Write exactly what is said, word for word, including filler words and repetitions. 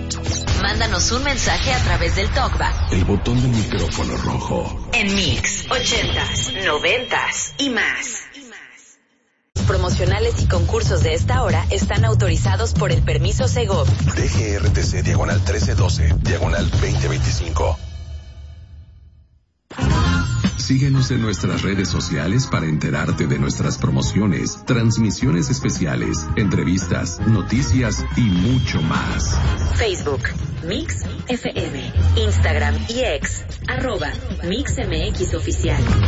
Mándanos un mensaje a través del TalkBack. El botón del micrófono rojo. En Mix, ochentas, noventas y más. Promocionales y concursos de esta hora están autorizados por el permiso Segov. D G R T C diagonal trece doce, diagonal veinte veinticinco. Síguenos en nuestras redes sociales para enterarte de nuestras promociones, transmisiones especiales, entrevistas, noticias y mucho más. Facebook, Mix F M, Instagram y X, arroba Mix M X Oficial.